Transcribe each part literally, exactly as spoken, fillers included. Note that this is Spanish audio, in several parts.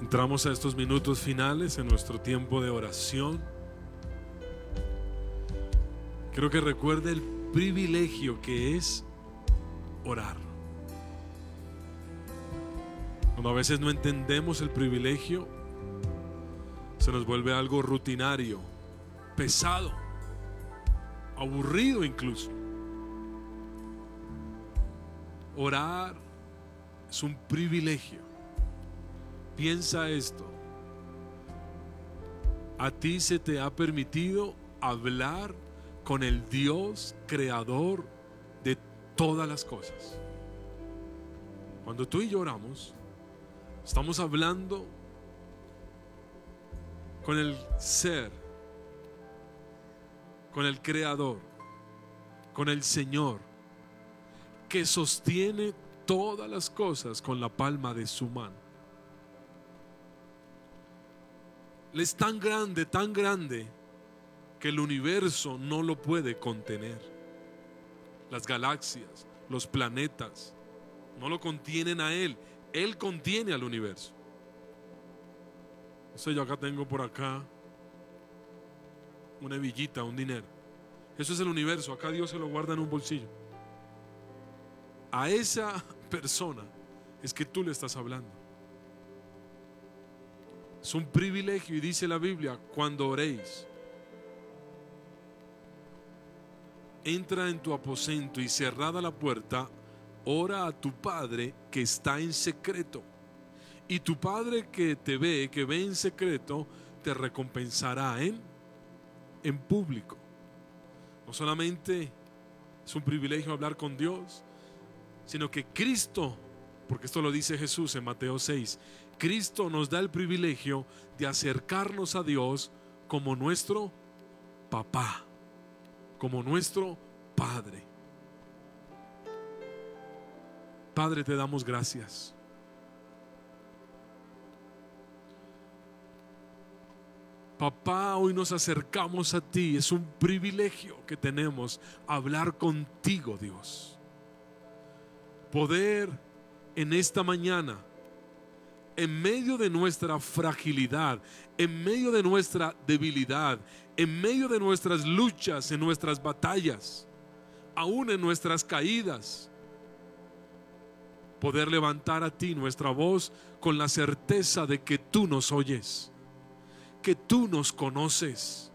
Entramos a estos minutos finales en nuestro tiempo de oración. Quiero que recuerde el privilegio que es orar. Cuando a veces no entendemos el privilegio, se nos vuelve algo rutinario, pesado, aburrido incluso. Orar es un privilegio. Piensa esto: a ti se te ha permitido hablar con el Dios creador de todas las cosas. Cuando tú y yo oramos, estamos hablando con el ser, con el creador, con el Señor, que sostiene todas las cosas con la palma de su mano. Él es tan grande, tan grande, que el universo no lo puede contener. Las galaxias, los planetas, no lo contienen a Él. Él contiene al universo. No sé, yo acá tengo por acá una hebillita, un dinero. Eso es el universo. Acá Dios se lo guarda en un bolsillo. A esa persona es que tú le estás hablando. Es un privilegio, y dice la Biblia: cuando oréis, entra en tu aposento y cerrada la puerta, ora a tu Padre que está en secreto, y tu Padre que te ve, que ve en secreto, te recompensará en, en público. No solamente es un privilegio hablar con Dios, sino que Cristo, porque esto lo dice Jesús en Mateo seis, Cristo nos da el privilegio de acercarnos a Dios como nuestro papá, como nuestro Padre. Padre, te damos gracias. Papá, hoy nos acercamos a ti. Es un privilegio que tenemos hablar contigo, Dios. Poder en esta mañana, en medio de nuestra fragilidad, en medio de nuestra debilidad, en medio de nuestras luchas, en nuestras batallas, aún en nuestras caídas, poder levantar a ti nuestra voz con la certeza de que tú nos oyes, que tú nos conoces.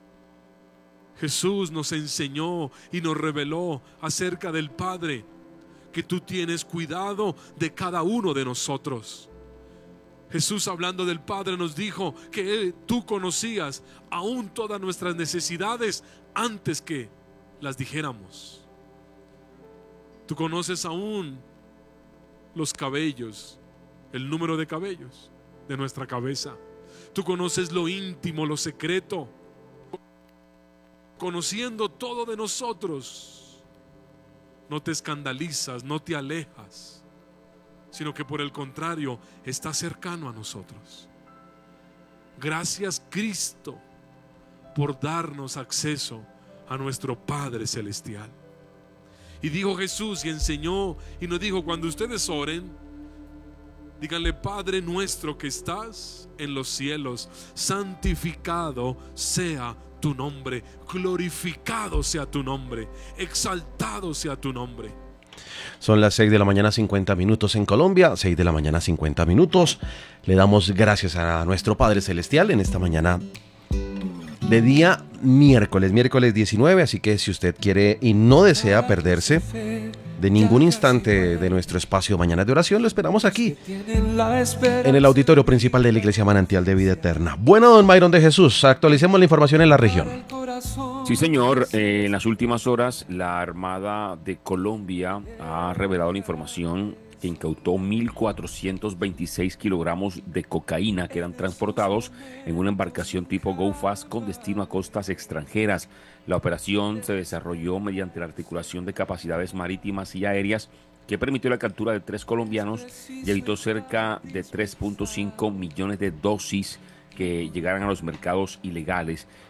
Jesús nos enseñó y nos reveló acerca del Padre, que tú tienes cuidado de cada uno de nosotros. Jesús, hablando del Padre, nos dijo que Él, tú conocías aún todas nuestras necesidades antes que las dijéramos. Tú conoces aún los cabellos, el número de cabellos de nuestra cabeza. Tú conoces lo íntimo, lo secreto. Conociendo todo de nosotros, no te escandalizas, no te alejas, sino que por el contrario estás cercano a nosotros. Gracias, Cristo, por darnos acceso a nuestro Padre Celestial. Y dijo Jesús y enseñó y nos dijo: cuando ustedes oren, díganle: Padre nuestro que estás en los cielos, santificado sea tu nombre, glorificado sea tu nombre, exaltado sea tu nombre. Son las seis de la mañana cincuenta minutos en Colombia, seis de la mañana cincuenta minutos. Le damos gracias a nuestro Padre Celestial en esta mañana de día miércoles, miércoles diecinueve, así que si usted quiere y no desea perderse de ningún instante de nuestro espacio Mañana de Oración, lo esperamos aquí, en el auditorio principal de la Iglesia Manantial de Vida Eterna. Bueno, don Myron de Jesús, actualicemos la información en la región. Sí, señor. Eh, en las últimas horas, la Armada de Colombia ha revelado la información que incautó mil cuatrocientos veintiséis kilogramos de cocaína que eran transportados en una embarcación tipo Go Fast con destino a costas extranjeras. La operación se desarrolló mediante la articulación de capacidades marítimas y aéreas que permitió la captura de tres colombianos y evitó cerca de tres punto cinco millones de dosis que llegaran a los mercados ilegales.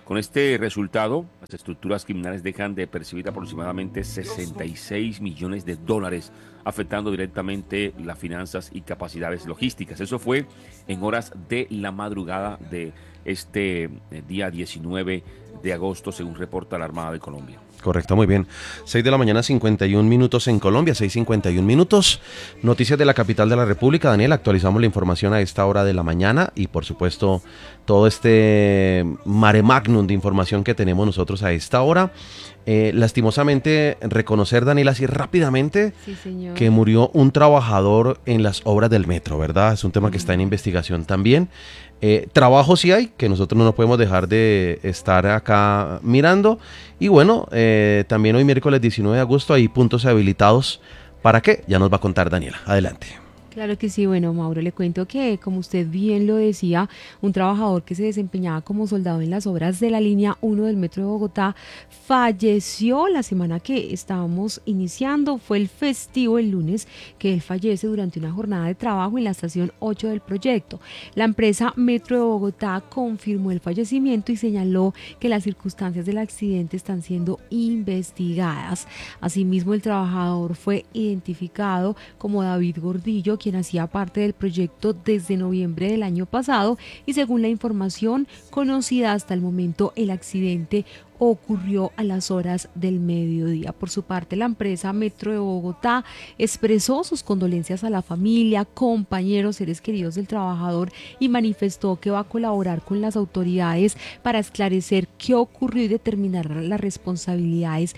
Con este resultado, las estructuras criminales dejan de percibir aproximadamente sesenta y seis millones de dólares, afectando directamente las finanzas y capacidades logísticas. Eso fue en horas de la madrugada de este día diecinueve de agosto, según reporta la Armada de Colombia. Correcto, muy bien. seis de la mañana, cincuenta y un minutos en Colombia, seis cincuenta y un minutos. Noticias de la capital de la República. Daniel, actualizamos la información a esta hora de la mañana y por supuesto todo este mare magnum de información que tenemos nosotros a esta hora. Eh, lastimosamente, reconocer, Daniel, así rápidamente, sí, señor, que murió un trabajador en las obras del metro, ¿verdad? Es un tema que está en investigación también. Eh, trabajo sí hay, que nosotros no nos podemos dejar de estar acá mirando. Y bueno, eh, también hoy miércoles diecinueve de agosto hay puntos habilitados. ¿Para qué? Ya nos va a contar Daniela. Adelante. Claro que sí. Bueno, Mauro, le cuento que, como usted bien lo decía, un trabajador que se desempeñaba como soldado en las obras de la línea uno del Metro de Bogotá falleció la semana que estábamos iniciando. Fue el festivo el lunes que él fallece durante una jornada de trabajo en la estación ocho del proyecto. La empresa Metro de Bogotá confirmó el fallecimiento y señaló que las circunstancias del accidente están siendo investigadas. Asimismo, el trabajador fue identificado como David Gordillo, quien hacía parte del proyecto desde noviembre del año pasado, y según la información conocida hasta el momento, el accidente ocurrió a las horas del mediodía. Por su parte, la empresa Metro de Bogotá expresó sus condolencias a la familia, compañeros, seres queridos del trabajador y manifestó que va a colaborar con las autoridades para esclarecer qué ocurrió y determinar las responsabilidades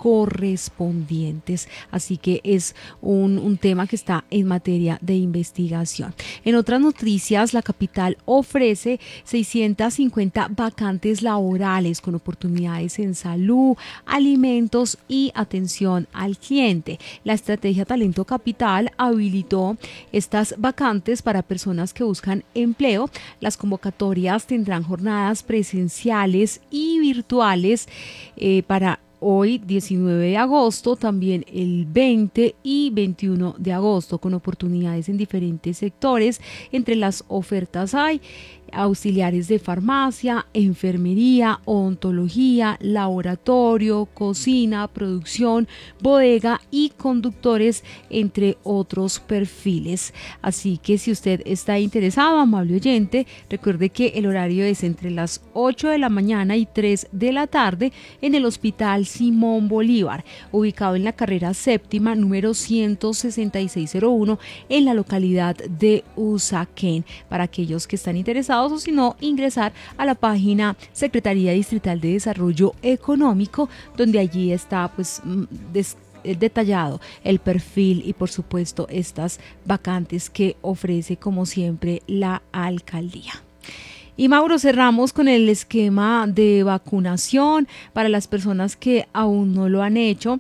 correspondientes. Así que es un, un tema que está en materia de investigación. En otras noticias, la capital ofrece seiscientas cincuenta vacantes laborales con oportunidades en salud, alimentos y atención al cliente. La estrategia Talento Capital habilitó estas vacantes para personas que buscan empleo. Las convocatorias tendrán jornadas presenciales y virtuales eh, para hoy, diecinueve de agosto, también el veinte y veintiuno de agosto, con oportunidades en diferentes sectores. Entre las ofertas hay auxiliares de farmacia, enfermería, odontología, laboratorio, cocina, producción, bodega y conductores, entre otros perfiles. Así que si usted está interesado, amable oyente, recuerde que el horario es entre las ocho de la mañana y tres de la tarde en el Hospital Simón Bolívar, ubicado en la carrera séptima, número ciento sesenta y seis cero uno, en la localidad de Usaquén. Para aquellos que están interesados, o si no, ingresar a la página Secretaría Distrital de Desarrollo Económico, donde allí está pues des detallado el perfil y por supuesto estas vacantes que ofrece como siempre la alcaldía. Y Mauro, cerramos con el esquema de vacunación para las personas que aún no lo han hecho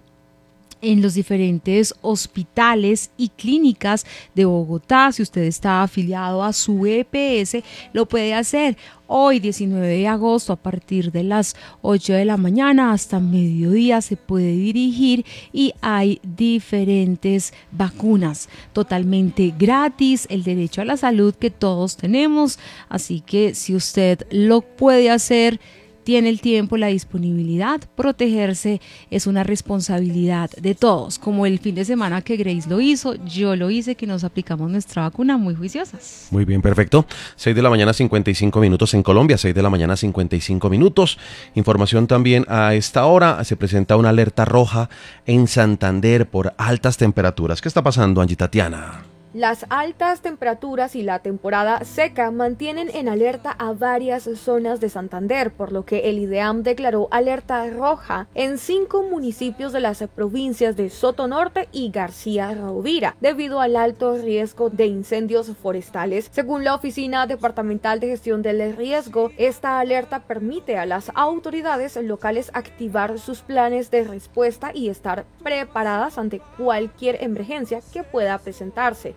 en los diferentes hospitales y clínicas de Bogotá. Si usted está afiliado a su E P S, lo puede hacer hoy, diecinueve de agosto, a partir de las ocho de la mañana hasta mediodía se puede dirigir y hay diferentes vacunas totalmente gratis, el derecho a la salud que todos tenemos. Así que si usted lo puede hacer, tiene el tiempo, la disponibilidad, protegerse es una responsabilidad de todos, como el fin de semana que Grace lo hizo, yo lo hice, que nos aplicamos nuestra vacuna muy juiciosas. Muy bien, perfecto. seis de la mañana, cincuenta y cinco minutos en Colombia, seis de la mañana, cincuenta y cinco minutos. Información también a esta hora, se presenta una alerta roja en Santander por altas temperaturas. ¿Qué está pasando, Angie Tatiana? Las altas temperaturas y la temporada seca mantienen en alerta a varias zonas de Santander, por lo que el IDEAM declaró alerta roja en cinco municipios de las provincias de Sotonorte y García Rovira, debido al alto riesgo de incendios forestales. Según la Oficina Departamental de Gestión del Riesgo, esta alerta permite a las autoridades locales activar sus planes de respuesta y estar preparadas ante cualquier emergencia que pueda presentarse.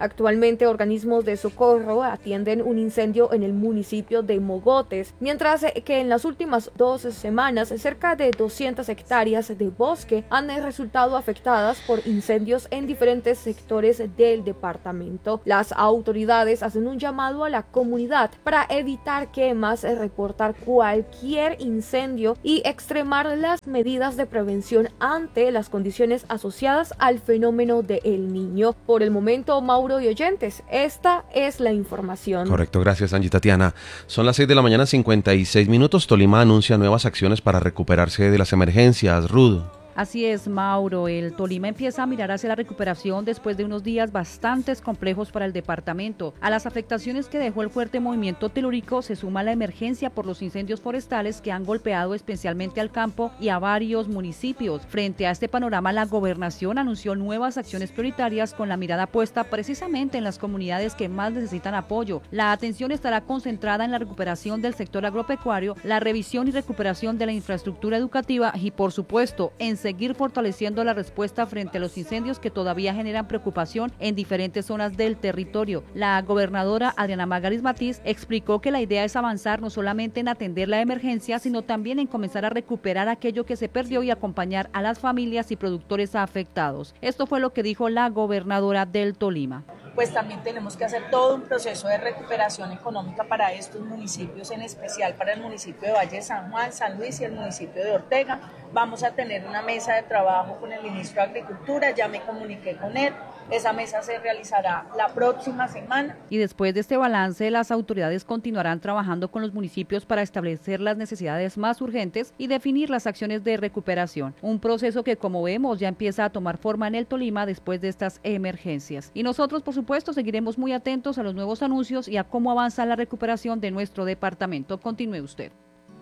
Actualmente organismos de socorro atienden un incendio en el municipio de Mogotes, mientras que en las últimas dos semanas cerca de doscientas hectáreas de bosque han resultado afectadas por incendios en diferentes sectores del departamento. Las autoridades hacen un llamado a la comunidad para evitar quemas, reportar cualquier incendio y extremar las medidas de prevención ante las condiciones asociadas al fenómeno de El Niño. Por el momento, Mauro y oyentes, esta es la información. Correcto, gracias Angie. Tatiana, son las seis de la mañana, cincuenta y seis minutos. Tolima anuncia nuevas acciones para recuperarse de las emergencias. Ruth. Así es, Mauro. El Tolima empieza a mirar hacia la recuperación después de unos días bastante complejos para el departamento. A las afectaciones que dejó el fuerte movimiento telúrico se suma la emergencia por los incendios forestales que han golpeado especialmente al campo y a varios municipios. Frente a este panorama, la gobernación anunció nuevas acciones prioritarias con la mirada puesta precisamente en las comunidades que más necesitan apoyo. La atención estará concentrada en la recuperación del sector agropecuario, la revisión y recuperación de la infraestructura educativa y, por supuesto, en seguir fortaleciendo la respuesta frente a los incendios que todavía generan preocupación en diferentes zonas del territorio. La gobernadora Adriana Margarit Matiz explicó que la idea es avanzar no solamente en atender la emergencia, sino también en comenzar a recuperar aquello que se perdió y acompañar a las familias y productores afectados. Esto fue lo que dijo la gobernadora del Tolima. Pues también tenemos que hacer todo un proceso de recuperación económica para estos municipios, en especial para el municipio de Valle de San Juan, San Luis y el municipio de Ortega. Vamos a tener una mesa de trabajo con el ministro de Agricultura, ya me comuniqué con él. Esa mesa se realizará la próxima semana. Y después de este balance, las autoridades continuarán trabajando con los municipios para establecer las necesidades más urgentes y definir las acciones de recuperación. Un proceso que, como vemos, ya empieza a tomar forma en el Tolima después de estas emergencias. Y nosotros, por supuesto, seguiremos muy atentos a los nuevos anuncios y a cómo avanza la recuperación de nuestro departamento. Continúe usted.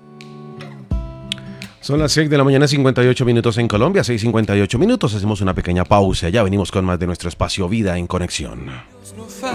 Son las seis de la mañana, cincuenta y ocho minutos en Colombia, seis cincuenta y ocho minutos. Hacemos una pequeña pausa. Ya venimos con más de nuestro espacio Vida en Conexión.